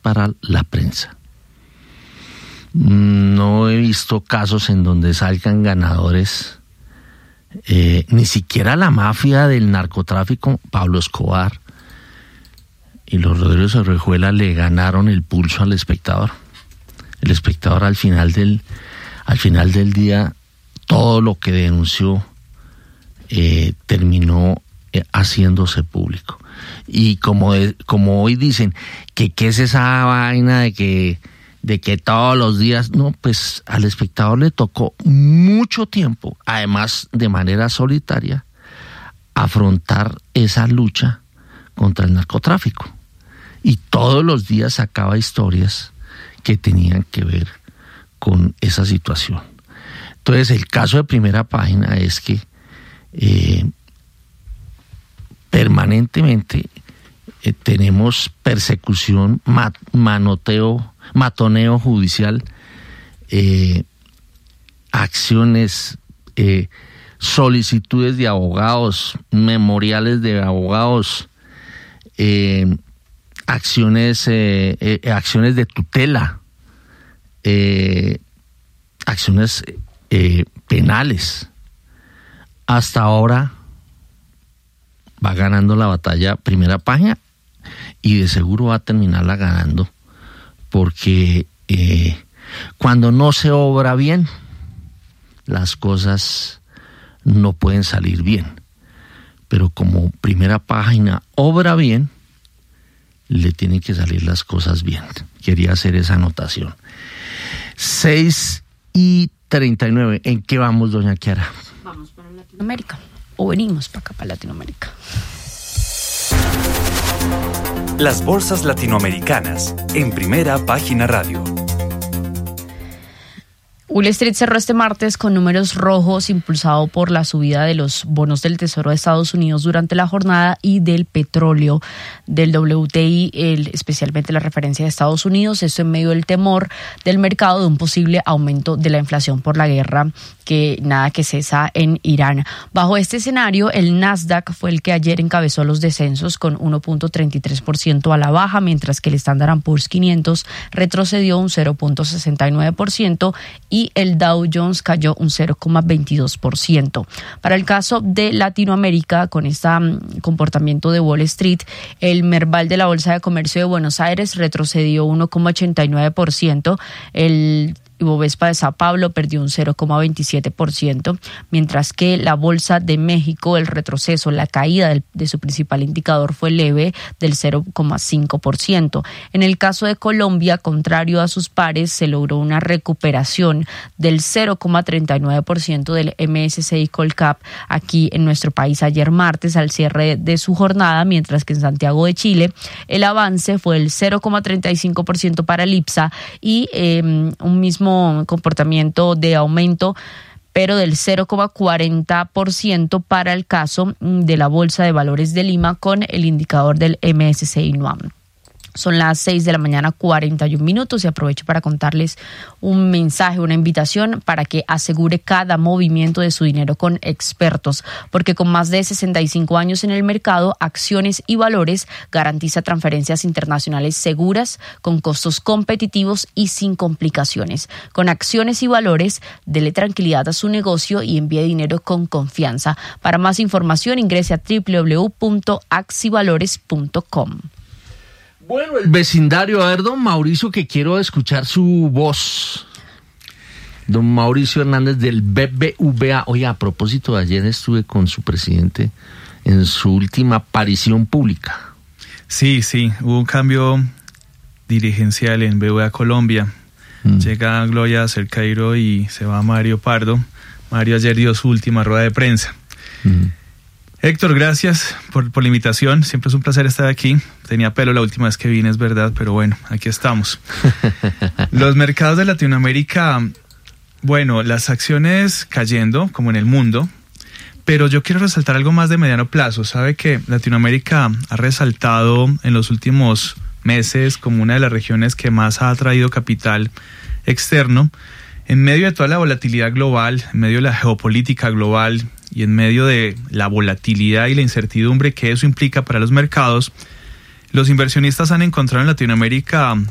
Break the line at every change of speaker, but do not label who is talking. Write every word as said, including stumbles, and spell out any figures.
para la prensa. No he visto casos en donde salgan ganadores, eh, ni siquiera la mafia del narcotráfico, Pablo Escobar y los Rodríguez Orejuela le ganaron el pulso al espectador. El espectador al final del, al final del día, todo lo que denunció eh, terminó eh, haciéndose público. Y como, de, como hoy dicen, que qué es esa vaina de que de que todos los días, no, pues al espectador le tocó mucho tiempo, además de manera solitaria, afrontar esa lucha contra el narcotráfico. Y todos los días sacaba historias que tenían que ver con esa situación. Entonces, el caso de Primera Página es que eh, permanentemente eh, tenemos persecución, mat, manoteo, matoneo judicial, eh, acciones, eh, solicitudes de abogados, memoriales de abogados, eh, acciones, eh, eh, acciones de tutela, eh, acciones eh, penales. Hasta ahora va ganando la batalla Primera Página y de seguro va a terminarla ganando, porque eh, cuando no se obra bien, las cosas no pueden salir bien. Pero como Primera Página obra bien, le tienen que salir las cosas bien. Quería hacer esa anotación. seis y treinta y nueve. ¿En qué vamos, doña Kiara?
Vamos para Latinoamérica. O venimos para acá, para Latinoamérica.
Las bolsas latinoamericanas en Primera Página Radio.
Wall Street cerró este martes con números rojos, impulsado por la subida de los bonos del Tesoro de Estados Unidos durante la jornada y del petróleo, del W T I, el, especialmente la referencia de Estados Unidos. Esto en medio del temor del mercado de un posible aumento de la inflación por la guerra que nada que cesa en Irán. Bajo este escenario, el Nasdaq fue el que ayer encabezó los descensos con uno punto treinta y tres por ciento a la baja, mientras que el Standard and Poor's quinientos retrocedió un cero punto sesenta y nueve por ciento y y el Dow Jones cayó un cero punto veintidós por ciento. Para el caso de Latinoamérica, con este comportamiento de Wall Street, el Merval de la Bolsa de Comercio de Buenos Aires retrocedió uno punto ochenta y nueve por ciento, el Ibovespa de Sao Paulo perdió un cero punto veintisiete por ciento, mientras que la Bolsa de México, el retroceso, la caída del, de su principal indicador fue leve, del cero punto cinco por ciento. En el caso de Colombia, contrario a sus pares, se logró una recuperación del cero punto treinta y nueve por ciento del M S C I Colcap aquí en nuestro país ayer martes al cierre de su jornada, mientras que en Santiago de Chile el avance fue el cero punto treinta y cinco por ciento para el IPSA y eh, un mismo comportamiento de aumento, pero del cero punto cuarenta por ciento para el caso de la Bolsa de Valores de Lima con el indicador del M S C I NUAM. Son las seis de la mañana, cuarenta y un minutos, y aprovecho para contarles un mensaje, una invitación para que asegure cada movimiento de su dinero con expertos, porque con más de sesenta y cinco años en el mercado, Acciones y Valores garantiza transferencias internacionales seguras, con costos competitivos y sin complicaciones. Con Acciones y Valores, dele tranquilidad a su negocio y envíe dinero con confianza. Para más información, ingrese a doble u doble u doble u punto axivalores punto com.
Bueno, el vecindario, a ver, don Mauricio, que quiero escuchar su voz. Don Mauricio Hernández del B B V A. Oye, a propósito, ayer estuve con su presidente en su última aparición pública.
Sí, sí, hubo un cambio dirigencial en B B V A Colombia. Mm. Llega Gloria Cerqueiro y se va Mario Pardo. Mario ayer dio su última rueda de prensa. Mm. Héctor, gracias por, por la invitación. Siempre es un placer estar aquí. Tenía pelo la última vez que vine, es verdad, pero bueno, aquí estamos. Los mercados de Latinoamérica, bueno, las acciones cayendo, como en el mundo, pero yo quiero resaltar algo más de mediano plazo. Sabe que Latinoamérica ha resaltado en los últimos meses como una de las regiones que más ha atraído capital externo. En medio de toda la volatilidad global, en medio de la geopolítica global y en medio de la volatilidad y la incertidumbre que eso implica para los mercados, los inversionistas han encontrado en Latinoamérica